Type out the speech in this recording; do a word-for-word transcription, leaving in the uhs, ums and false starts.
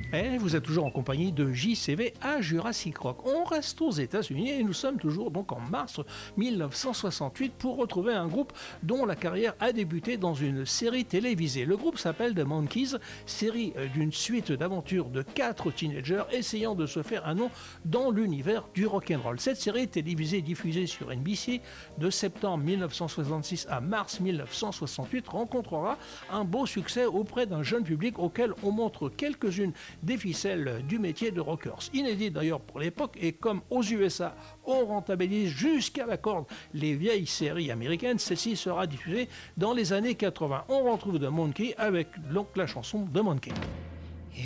Et vous êtes toujours en compagnie de J C V à Jurassic Rock. On reste aux États-Unis et nous sommes toujours donc en mars mille neuf cent soixante-huit pour retrouver un groupe dont la carrière a débuté dans une série télévisée. Le groupe s'appelle The Monkees, série d'une suite d'aventures de quatre teenagers essayant de se faire un nom dans l'univers du rock'n'roll. Cette série télévisée diffusée sur N B C de septembre mille neuf cent soixante-six à mars mille neuf cent soixante-huit rencontrera un beau succès auprès d'un jeune public auquel on montre quelques-unes des ficelles du métier de rockers. Inédit d'ailleurs pour l'époque, et comme aux U S A, on rentabilise jusqu'à la corde les vieilles séries américaines, celle-ci sera diffusée dans les années quatre-vingts. On retrouve The Monkey avec donc la chanson The Monkey.